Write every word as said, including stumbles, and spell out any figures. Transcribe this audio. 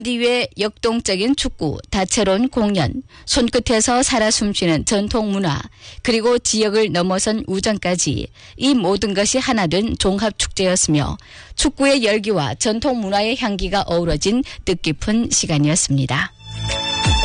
이외 역동적인 축구, 다채로운 공연, 손끝에서 살아 숨쉬는 전통 문화, 그리고 지역을 넘어선 우정까지 이 모든 것이 하나 된 종합축제였으며 축구의 열기와 전통 문화의 향기가 어우러진 뜻깊은 시간이었습니다.